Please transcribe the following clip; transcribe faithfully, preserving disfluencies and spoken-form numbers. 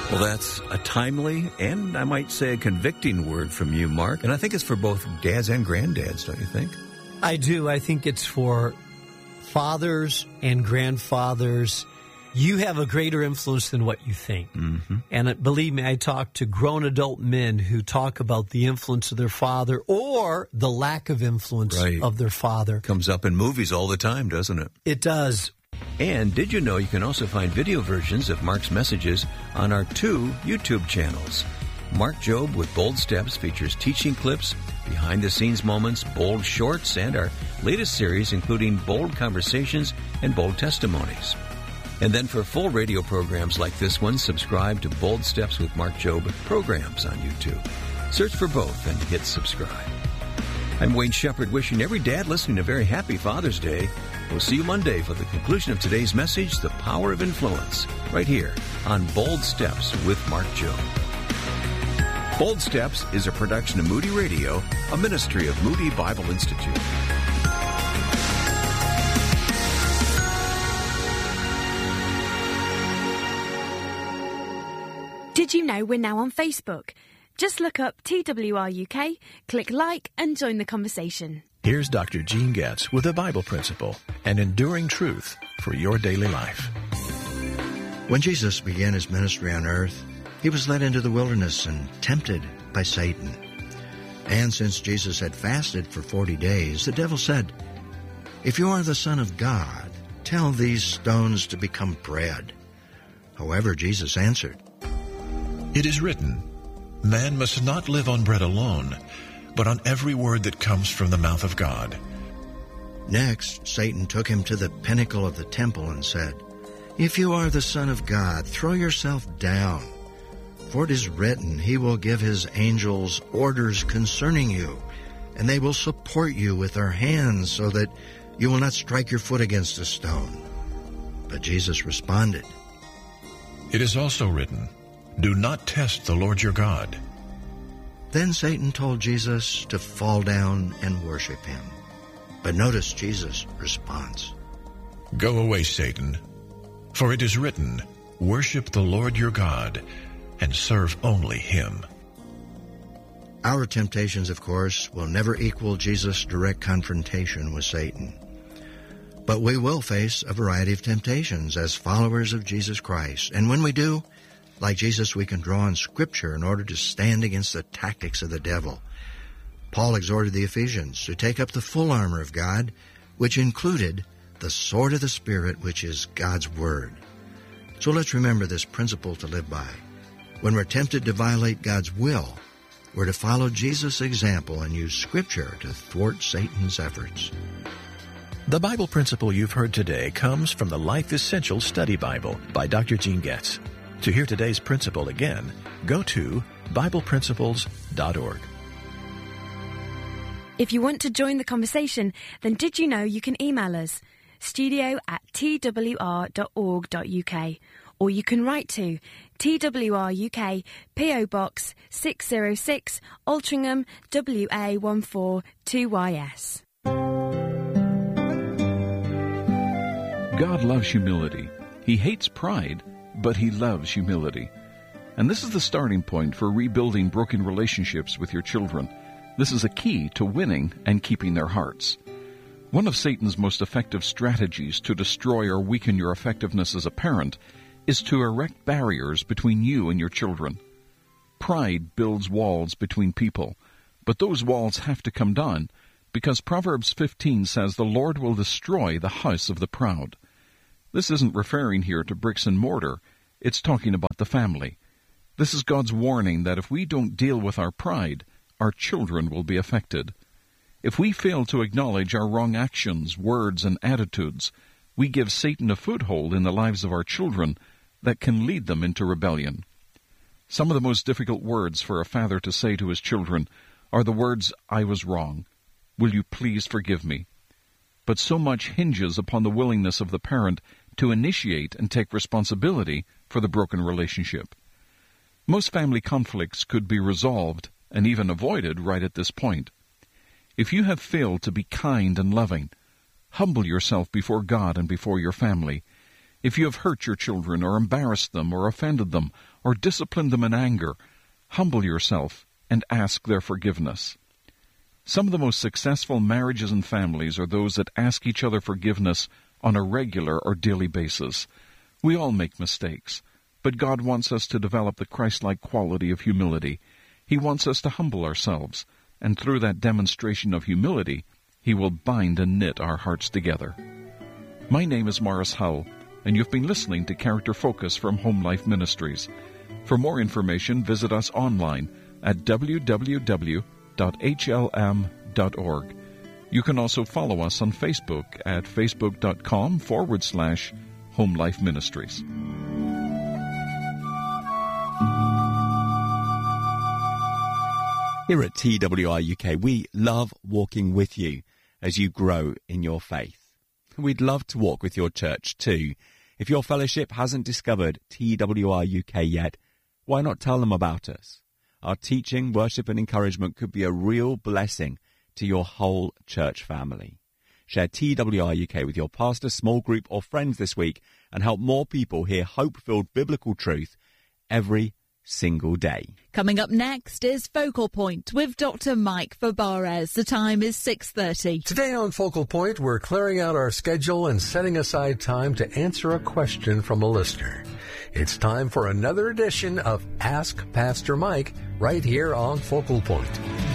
Well, that's a timely and I might say a convicting word from you, Mark. And I think it's for both dads and granddads, don't you think? I do. I think it's for fathers and grandfathers. You have a greater influence than what you think. Mm-hmm. And it, believe me, I talk to grown adult men who talk about the influence of their father or the lack of influence right. of their father. Comes up in movies all the time, doesn't it? It does. And did you know you can also find video versions of Mark's messages on our two YouTube channels? Mark Jobe with Bold Steps features teaching clips, behind-the-scenes moments, bold shorts, and our latest series including bold conversations and bold testimonies. And then for full radio programs like this one, subscribe to Bold Steps with Mark Jobe programs on YouTube. Search for both and hit subscribe. I'm Wayne Shepherd, wishing every dad listening a very happy Father's Day. We'll see you Monday for the conclusion of today's message, The Power of Influence, right here on Bold Steps with Mark Jobe. Bold Steps is a production of Moody Radio, a ministry of Moody Bible Institute. Did you know we're now on Facebook? Just look up T W R U K, click like, and join the conversation. Here's Doctor Gene Getz with a Bible principle, an enduring truth for your daily life. When Jesus began his ministry on earth, he was led into the wilderness and tempted by Satan. And since Jesus had fasted for forty days, the devil said, "If you are the Son of God, tell these stones to become bread." However, Jesus answered, "It is written, man must not live on bread alone, but on every word that comes from the mouth of God." Next, Satan took him to the pinnacle of the temple and said, "If you are the Son of God, throw yourself down. For it is written, he will give his angels orders concerning you, and they will support you with their hands so that you will not strike your foot against a stone." But Jesus responded, "It is also written, do not test the Lord your God." Then Satan told Jesus to fall down and worship him. But notice Jesus' response. "Go away, Satan, for it is written, worship the Lord your God and serve only him." Our temptations, of course, will never equal Jesus' direct confrontation with Satan. But we will face a variety of temptations as followers of Jesus Christ. And when we do, like Jesus, we can draw on Scripture in order to stand against the tactics of the devil. Paul exhorted the Ephesians to take up the full armor of God, which included the sword of the Spirit, which is God's Word. So let's remember this principle to live by. When we're tempted to violate God's will, we're to follow Jesus' example and use Scripture to thwart Satan's efforts. The Bible principle you've heard today comes from the Life Essential Study Bible by Doctor Gene Getz. To hear today's principle again, go to Bible Principles dot org. If you want to join the conversation, then did you know you can email us, studio at t w r dot org dot u k, or you can write to T W R U K, P O Box six oh six, Altrincham, W A one four two Y S. God loves humility. He hates pride, but he loves humility. And this is the starting point for rebuilding broken relationships with your children. This is a key to winning and keeping their hearts. One of Satan's most effective strategies to destroy or weaken your effectiveness as a parent is to erect barriers between you and your children. Pride builds walls between people, but those walls have to come down because Proverbs fifteen says the Lord will destroy the house of the proud. This isn't referring here to bricks and mortar. It's talking about the family. This is God's warning that if we don't deal with our pride, our children will be affected. If we fail to acknowledge our wrong actions, words, and attitudes, we give Satan a foothold in the lives of our children that can lead them into rebellion. Some of the most difficult words for a father to say to his children are the words, "I was wrong. Will you please forgive me?" But so much hinges upon the willingness of the parent to initiate and take responsibility for the broken relationship. Most family conflicts could be resolved and even avoided right at this point. If you have failed to be kind and loving, humble yourself before God and before your family. If you have hurt your children or embarrassed them or offended them or disciplined them in anger, humble yourself and ask their forgiveness. Some of the most successful marriages and families are those that ask each other forgiveness on a regular or daily basis. We all make mistakes, but God wants us to develop the Christ-like quality of humility. He wants us to humble ourselves, and through that demonstration of humility, He will bind and knit our hearts together. My name is Morris Hull, and you've been listening to Character Focus from Home Life Ministries. For more information, visit us online at w w w dot h l m dot org. You can also follow us on Facebook at facebook.com forward slash Home Life Ministries. Here at T W R U K, we love walking with you as you grow in your faith. We'd love to walk with your church too. If your fellowship hasn't discovered T W R U K yet, why not tell them about us? Our teaching, worship and encouragement could be a real blessing to your whole church family. Share T W R U K with your pastor, small group or friends this week and help more people hear hope-filled biblical truth every single day. Coming up next is Focal Point with Doctor Mike Fabarez. The time is six thirty. Today on Focal Point, we're clearing out our schedule and setting aside time to answer a question from a listener. It's time for another edition of Ask Pastor Mike right here on Focal Point.